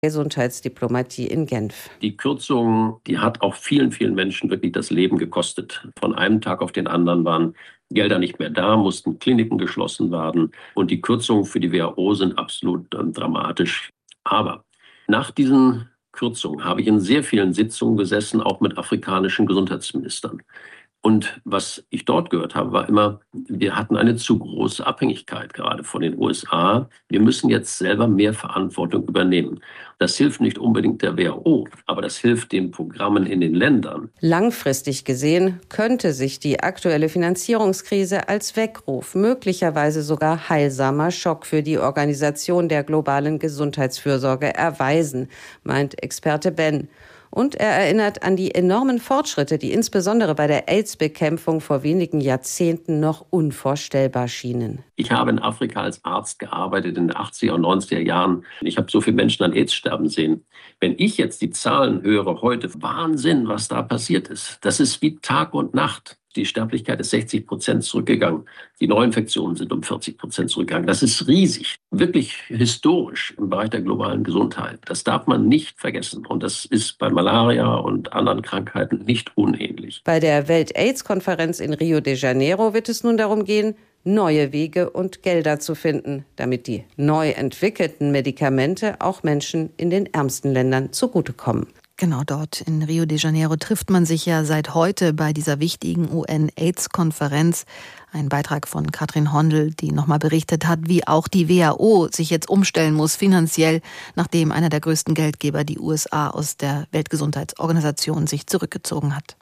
Gesundheitsdiplomatie in Genf. Die Kürzung, die hat auch vielen, vielen Menschen wirklich das Leben gekostet. Von einem Tag auf den anderen waren Gelder nicht mehr da, mussten Kliniken geschlossen werden. Und die Kürzungen für die WHO sind absolut dramatisch. Aber nach diesen Kürzungen habe ich in sehr vielen Sitzungen gesessen, auch mit afrikanischen Gesundheitsministern. Und was ich dort gehört habe, war immer, wir hatten eine zu große Abhängigkeit gerade von den USA. Wir müssen jetzt selber mehr Verantwortung übernehmen. Das hilft nicht unbedingt der WHO, aber das hilft den Programmen in den Ländern. Langfristig gesehen könnte sich die aktuelle Finanzierungskrise als Weckruf, möglicherweise sogar heilsamer Schock für die Organisation der globalen Gesundheitsfürsorge erweisen, meint Experte Ben. Und er erinnert an die enormen Fortschritte, die insbesondere bei der AIDS-Bekämpfung vor wenigen Jahrzehnten noch unvorstellbar schienen. Ich habe in Afrika als Arzt gearbeitet in den 80er und 90er Jahren. Ich habe so viele Menschen an AIDS sterben sehen. Wenn ich jetzt die Zahlen höre heute, Wahnsinn, was da passiert ist. Das ist wie Tag und Nacht. Die Sterblichkeit ist 60% zurückgegangen. Die Neuinfektionen sind um 40% zurückgegangen. Das ist riesig, wirklich historisch im Bereich der globalen Gesundheit. Das darf man nicht vergessen. Und das ist bei Malaria und anderen Krankheiten nicht unähnlich. Bei der Welt-AIDS-Konferenz in Rio de Janeiro wird es nun darum gehen, neue Wege und Gelder zu finden, damit die neu entwickelten Medikamente auch Menschen in den ärmsten Ländern zugutekommen. Genau, dort in Rio de Janeiro trifft man sich ja seit heute bei dieser wichtigen UN-AIDS-Konferenz. Ein Beitrag von Katrin Hondel, die nochmal berichtet hat, wie auch die WHO sich jetzt umstellen muss finanziell, nachdem einer der größten Geldgeber, die USA, aus der Weltgesundheitsorganisation sich zurückgezogen hat.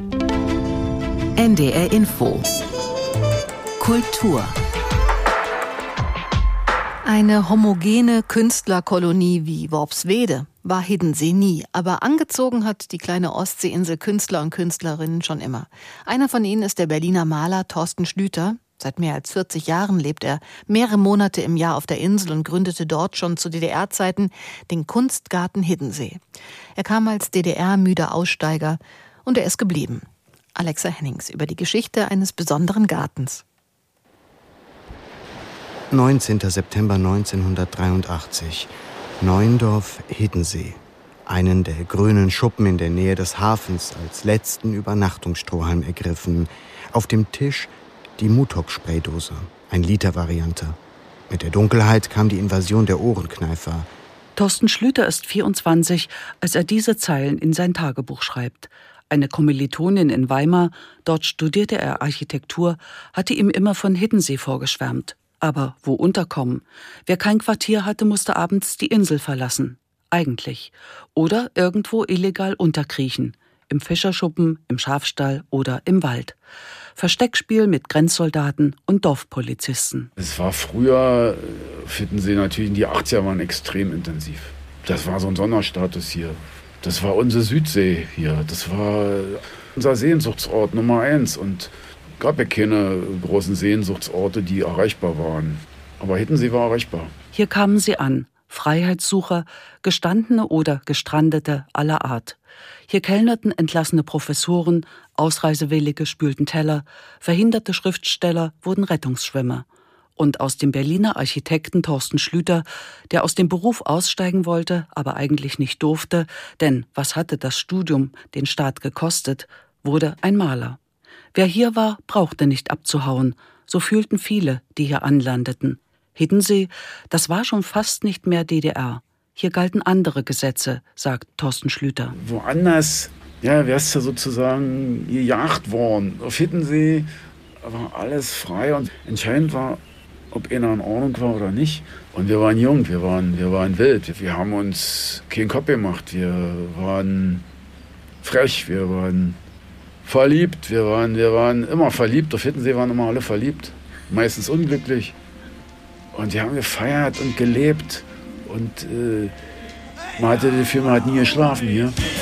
NDR Info Kultur. Eine homogene Künstlerkolonie wie Worpswede war Hiddensee nie, aber angezogen hat die kleine Ostseeinsel Künstler und Künstlerinnen schon immer. Einer von ihnen ist der Berliner Maler Thorsten Schlüter. Seit mehr als 40 Jahren lebt er mehrere Monate im Jahr auf der Insel und gründete dort schon zu DDR-Zeiten den Kunstgarten Hiddensee. Er kam als DDR-müder Aussteiger und er ist geblieben. Alexa Hennings über die Geschichte eines besonderen Gartens. 19. September 1983. Neuendorf, Hiddensee. Einen der grünen Schuppen in der Nähe des Hafens als letzten Übernachtungsstrohhalm ergriffen. Auf dem Tisch die Mutok-Spraydose, 1-Liter-Variante. Mit der Dunkelheit kam die Invasion der Ohrenkneifer. Thorsten Schlüter ist 24, als er diese Zeilen in sein Tagebuch schreibt. Eine Kommilitonin in Weimar, dort studierte er Architektur, hatte ihm immer von Hiddensee vorgeschwärmt. Aber wo unterkommen? Wer kein Quartier hatte, musste abends die Insel verlassen. Eigentlich. Oder irgendwo illegal unterkriechen. Im Fischerschuppen, im Schafstall oder im Wald. Versteckspiel mit Grenzsoldaten und Dorfpolizisten. Es war früher, finden Sie natürlich, die 80er waren extrem intensiv. Das war so ein Sonderstatus hier. Das war unsere Südsee hier. Das war unser Sehnsuchtsort Nummer 1. Und gab ja keine großen Sehnsuchtsorte, die erreichbar waren. Aber Hiddensee war erreichbar. Hier kamen sie an. Freiheitssucher, Gestandene oder Gestrandete aller Art. Hier kellnerten entlassene Professoren, Ausreisewillige spülten Teller, verhinderte Schriftsteller wurden Rettungsschwimmer. Und aus dem Berliner Architekten Thorsten Schlüter, der aus dem Beruf aussteigen wollte, aber eigentlich nicht durfte, denn was hatte das Studium den Staat gekostet, wurde ein Maler. Wer hier war, brauchte nicht abzuhauen. So fühlten viele, die hier anlandeten. Hiddensee, das war schon fast nicht mehr DDR. Hier galten andere Gesetze, sagt Thorsten Schlüter. Woanders, wär's ja sozusagen gejagt worden. Auf Hiddensee war alles frei und entscheidend war, ob einer in Ordnung war oder nicht. Und wir waren jung, wir waren wild. Wir haben uns keinen Kopf gemacht. Wir waren frech, wir waren verliebt, wir waren immer verliebt. Auf Hiddensee waren immer alle verliebt, meistens unglücklich. Und wir haben gefeiert und gelebt. Und man hatte das Gefühl, man hat nie geschlafen hier.